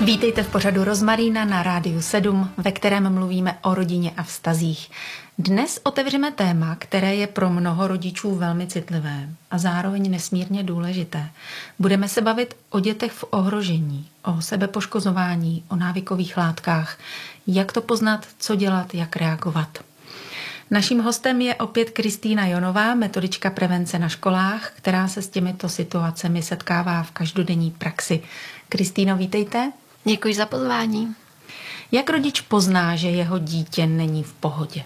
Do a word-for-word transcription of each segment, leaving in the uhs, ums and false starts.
Vítejte v pořadu Rozmarína na Rádiu sedm, ve kterém mluvíme o rodině a vztazích. Dnes otevřeme téma, které je pro mnoho rodičů velmi citlivé a zároveň nesmírně důležité. Budeme se bavit o dětech v ohrožení, o sebepoškozování, o návykových látkách, jak to poznat, co dělat, jak reagovat. Naším hostem je opět Kristýna Jonová, metodička prevence na školách, která se s těmito situacemi setkává v každodenní praxi. Kristýno, vítejte. Děkuji za pozvání. Jak rodič pozná, že jeho dítě není v pohodě?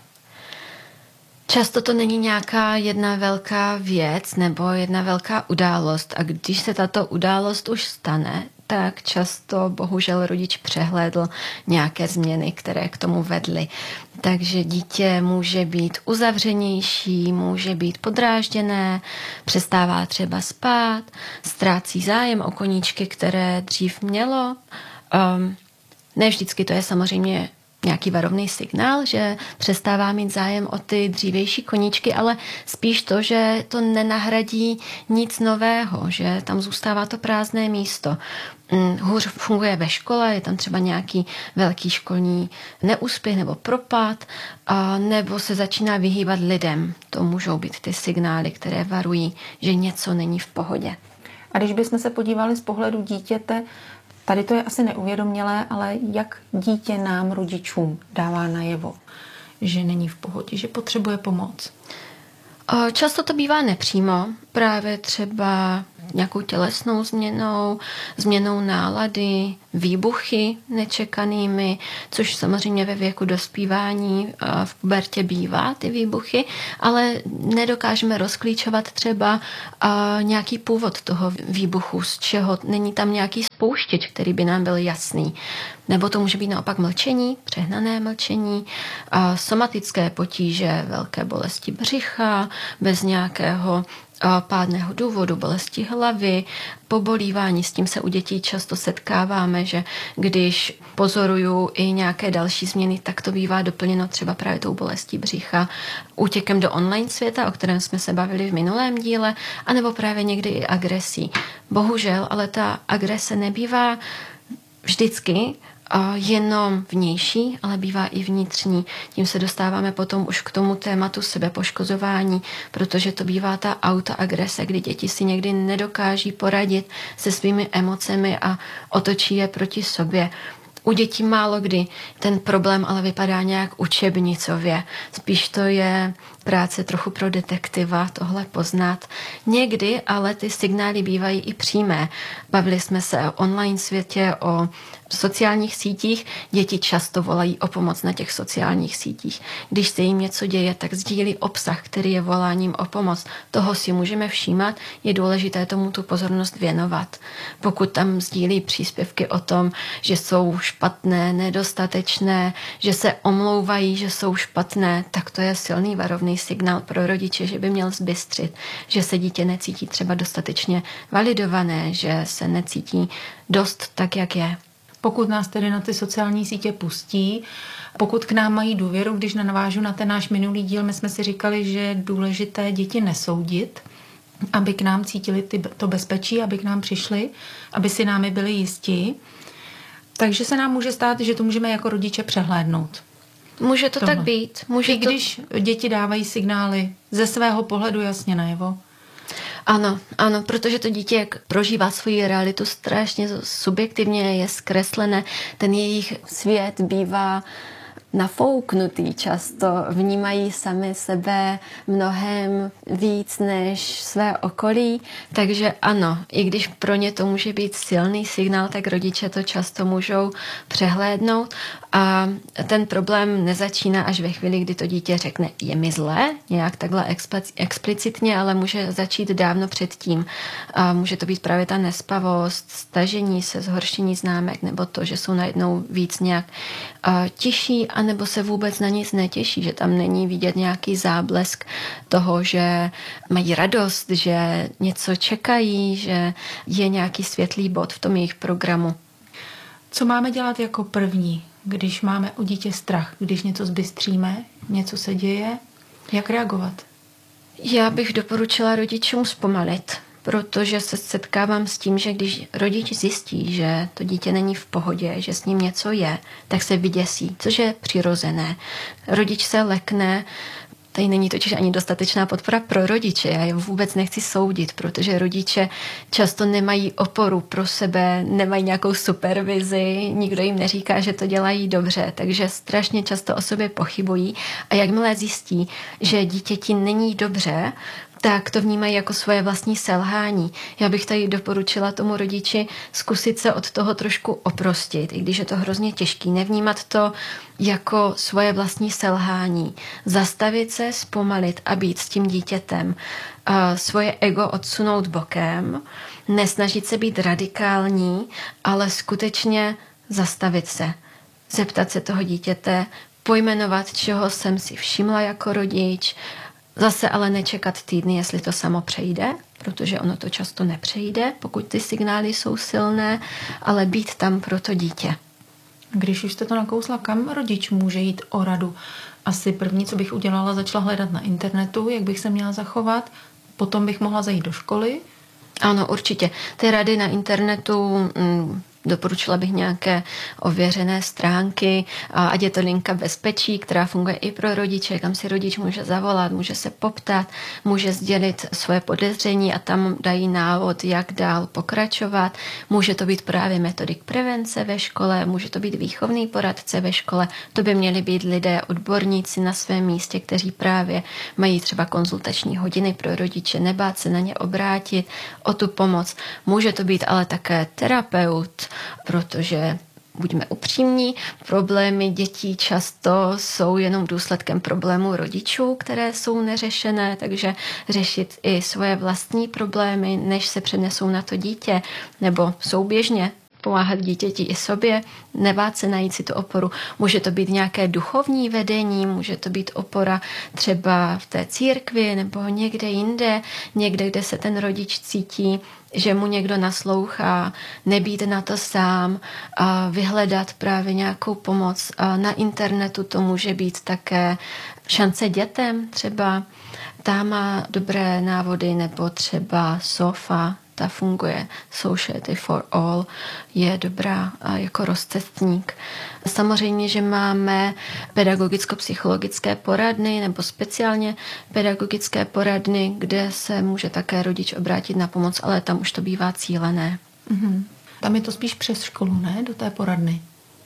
Často to není nějaká jedna velká věc nebo jedna velká událost a když se tato událost už stane, tak často bohužel rodič přehlédl nějaké změny, které k tomu vedly. Takže dítě může být uzavřenější, může být podrážděné, přestává třeba spát, ztrácí zájem o koníčky, které dřív mělo. Um, ne vždycky to je samozřejmě nějaký varovný signál, že přestává mít zájem o ty dřívější koníčky, ale spíš to, že to nenahradí nic nového, že tam zůstává to prázdné místo. Hůř funguje ve škole, je tam třeba nějaký velký školní neúspěch nebo propad, a nebo se začíná vyhýbat lidem. To můžou být ty signály, které varují, že něco není v pohodě. A když bychom se podívali z pohledu dítěte, tady to je asi neuvědomělé, ale jak dítě nám, rodičům, dává najevo, že není v pohodě, že potřebuje pomoc? Často to bývá nepřímo, právě třeba nějakou tělesnou změnou, změnou nálady, výbuchy nečekanými, což samozřejmě ve věku dospívání v pubertě bývá ty výbuchy, ale nedokážeme rozklíčovat třeba nějaký původ toho výbuchu, z čeho není tam nějaký spouštěč, který by nám byl jasný. Nebo to může být naopak mlčení, přehnané mlčení, somatické potíže, velké bolesti břicha, bez nějakého pádného důvodu, bolesti hlavy, pobolívání. S tím se u dětí často setkáváme, že když pozoruju i nějaké další změny, tak to bývá doplněno třeba právě tou bolestí břicha, útěkem do online světa, o kterém jsme se bavili v minulém díle, anebo právě někdy i agresí. Bohužel, ale ta agrese nebývá vždycky jenom vnější, ale bývá i vnitřní. Tím se dostáváme potom už k tomu tématu sebepoškozování, protože to bývá ta autoagrese, kdy děti si někdy nedokáží poradit se svými emocemi a otočí je proti sobě. U dětí málo kdy ten problém ale vypadá nějak učebnicově. Spíš to je práce trochu pro detektiva, tohle poznat. Někdy ale ty signály bývají i přímé. Bavili jsme se o online světě, o sociálních sítích. Děti často volají o pomoc na těch sociálních sítích. Když se jim něco děje, tak sdílí obsah, který je voláním o pomoc. Toho si můžeme všímat, je důležité tomu tu pozornost věnovat. Pokud tam sdílí příspěvky o tom, že jsou špatné, nedostatečné, že se omlouvají, že jsou špatné, tak to je silný varovný signál pro rodiče, že by měl zbystřit, že se dítě necítí třeba dostatečně validované, že se necítí dost tak, jak je. Pokud nás tedy na ty sociální sítě pustí, pokud k nám mají důvěru, když navážu na ten náš minulý díl, my jsme si říkali, že je důležité děti nesoudit, aby k nám cítili ty, to bezpečí, aby k nám přišli, aby si námi byli jistí. Takže se nám může stát, že to můžeme jako rodiče přehlédnout. Může to Tohle. tak být. Může I když to... děti dávají signály ze svého pohledu jasně najevo. Ano, ano, protože to dítě jak prožívá svoji realitu strašně subjektivně, je zkreslené, ten jejich svět bývá nafouknutý často, vnímají sami sebe mnohem víc než své okolí, takže ano, i když pro ně to může být silný signál, tak rodiče to často můžou přehlédnout a ten problém nezačíná až ve chvíli, kdy to dítě řekne, je mi zlé, nějak takhle explicitně, ale může začít dávno předtím. A může to být právě ta nespavost, stažení se, zhoršení známek, nebo to, že jsou najednou víc nějak tiší, anebo se vůbec na nic netěší, že tam není vidět nějaký záblesk toho, že mají radost, že něco čekají, že je nějaký světlý bod v tom jejich programu. Co máme dělat jako první, když máme o dítě strach, když něco zbystříme, něco se děje, jak reagovat? Já bych doporučila rodičům zpomalit, protože se setkávám s tím, že když rodič zjistí, že to dítě není v pohodě, že s ním něco je, tak se vyděsí, což je přirozené. Rodič se lekne. Tady není totiž ani dostatečná podpora pro rodiče. Já je vůbec nechci soudit, protože rodiče často nemají oporu pro sebe, nemají nějakou supervizi, nikdo jim neříká, že to dělají dobře, takže strašně často o sobě pochybují a jakmile zjistí, že dítěti není dobře, tak to vnímají jako svoje vlastní selhání. Já bych tady doporučila tomu rodiči zkusit se od toho trošku oprostit, i když je to hrozně těžký, nevnímat to jako svoje vlastní selhání. Zastavit se, zpomalit a být s tím dítětem. Svoje ego odsunout bokem, nesnažit se být radikální, ale skutečně zastavit se. Zeptat se toho dítěte, pojmenovat, čeho jsem si všimla jako rodič, zase ale nečekat týdny, jestli to samo přejde, protože ono to často nepřejde, pokud ty signály jsou silné, ale být tam pro to dítě. Když už jste to nakousla, kam rodič může jít o radu? Asi první, co bych udělala, začala hledat na internetu, jak bych se měla zachovat, potom bych mohla zajít do školy. Ano, určitě. Ty rady na internetu... Mm, doporučila bych nějaké ověřené stránky, ať je to linka bezpečí, která funguje i pro rodiče, kam si rodič může zavolat, může se poptat, může sdělit svoje podezření a tam dají návod, jak dál pokračovat. Může to být právě metodik prevence ve škole, může to být výchovný poradce ve škole. To by měli být lidé, odborníci na svém místě, kteří právě mají třeba konzultační hodiny pro rodiče, nebát se na ně obrátit o tu pomoc. Může to být ale také terapeut, protože buďme upřímní, problémy dětí často jsou jenom důsledkem problémů rodičů, které jsou neřešené, takže řešit i svoje vlastní problémy, než se přenesou na to dítě, nebo souběžně pomáhat dítěti i sobě, nebát se najít si tu oporu. Může to být nějaké duchovní vedení, může to být opora třeba v té církvi nebo někde jinde, někde, kde se ten rodič cítí, že mu někdo naslouchá, nebýt na to sám, a vyhledat právě nějakou pomoc. A na internetu to může být také Šance dětem, třeba ta má dobré návody, nebo třeba SOFA, ta funguje, Society for All, je dobrá jako rozcestník. Samozřejmě, že máme pedagogicko-psychologické poradny nebo speciálně pedagogické poradny, kde se může také rodič obrátit na pomoc, ale tam už to bývá cílené. Mm-hmm. Tam je to spíš přes školu, ne? Do té poradny.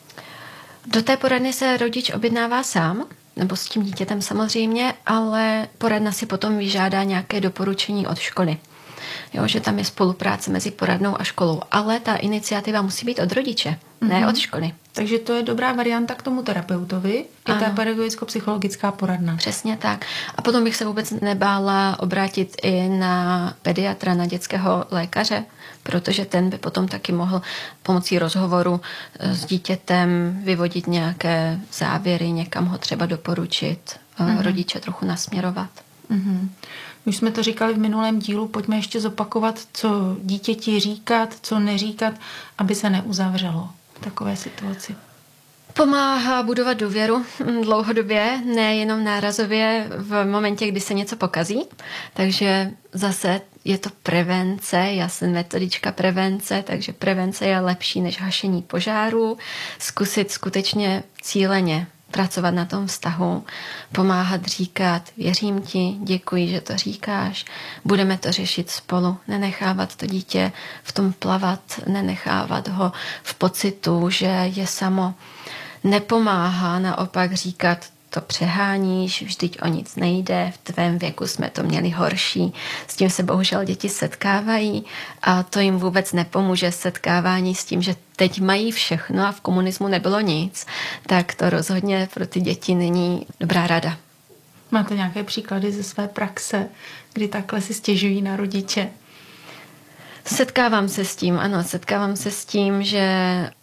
Do té poradny se rodič objednává sám, nebo s tím dítětem samozřejmě, ale poradna si potom vyžádá nějaké doporučení od školy. Jo, že tam je spolupráce mezi poradnou a školou, ale ta iniciativa musí být od rodiče, mm-hmm. ne od školy. Takže to je dobrá varianta k tomu terapeutovi, i ta pedagogicko-psychologická poradna. Přesně tak. A potom bych se vůbec nebála obrátit i na pediatra, na dětského lékaře, protože ten by potom taky mohl pomocí rozhovoru s dítětem vyvodit nějaké závěry, někam ho třeba doporučit, mm-hmm. rodiče trochu nasměrovat. Mm-hmm. Už jsme to říkali v minulém dílu, pojďme ještě zopakovat, co dítěti říkat, co neříkat, aby se neuzavřelo v takové situaci. Pomáhá budovat důvěru dlouhodobě, nejenom nárazově v momentě, kdy se něco pokazí. Takže zase je to prevence, já jsem metodička prevence, takže prevence je lepší než hašení požáru. Zkusit skutečně cíleně pracovat na tom vztahu, pomáhat říkat, věřím ti, děkuji, že to říkáš, budeme to řešit spolu, nenechávat to dítě v tom plavat, nenechávat ho v pocitu, že je samo. Nepomáhá naopak říkat, to přeháníš, vždyť o nic nejde, v tvém věku jsme to měli horší. S tím se bohužel děti setkávají a to jim vůbec nepomůže setkávání s tím, že teď mají všechno a v komunismu nebylo nic, tak to rozhodně pro ty děti není dobrá rada. Máte nějaké příklady ze své praxe, kdy takhle si stěžují na rodiče? Setkávám se s tím, ano, setkávám se s tím, že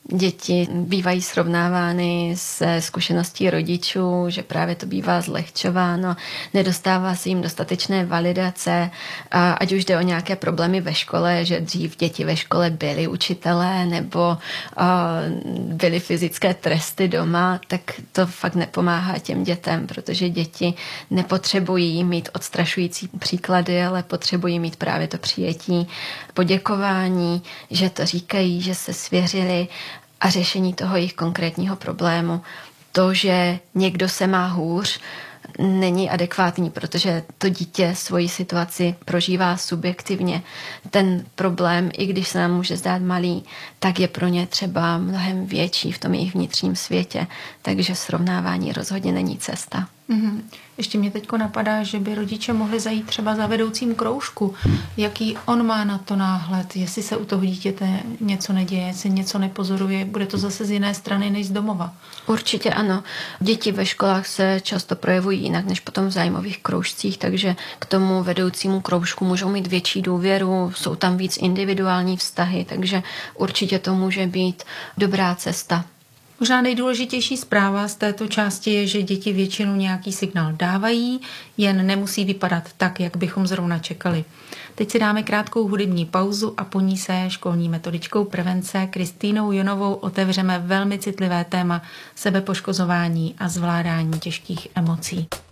Děti bývají srovnávány se zkušeností rodičů, že právě to bývá zlehčováno, nedostává se jim dostatečné validace, a ať už jde o nějaké problémy ve škole, že dřív děti ve škole byly učitelé nebo byly fyzické tresty doma, tak to fakt nepomáhá těm dětem, protože děti nepotřebují mít odstrašující příklady, ale potřebují mít právě to přijetí, poděkování, že to říkají, že se svěřili a řešení toho jejich konkrétního problému. To, že někdo se má hůř, není adekvátní, protože to dítě svoji situaci prožívá subjektivně. Ten problém, i když se nám může zdát malý, tak je pro ně třeba mnohem větší v tom jejich vnitřním světě. Takže srovnávání rozhodně není cesta. Mm-hmm. Ještě mě teďko napadá, že by rodiče mohli zajít třeba za vedoucím kroužku. Jaký on má na to náhled? Jestli se u toho dítěte něco neděje, jestli něco nepozoruje, bude to zase z jiné strany než z domova? Určitě ano. Děti ve školách se často projevují jinak než potom v zájmových kroužcích, takže k tomu vedoucímu kroužku můžou mít větší důvěru, jsou tam víc individuální vztahy, takže určitě to může být dobrá cesta. Možná nejdůležitější zpráva z této části je, že děti většinou nějaký signál dávají, jen nemusí vypadat tak, jak bychom zrovna čekali. Teď si dáme krátkou hudební pauzu a po ní se školní metodičkou prevence Kristýnou Jonovou otevřeme velmi citlivé téma sebepoškozování a zvládání těžkých emocí.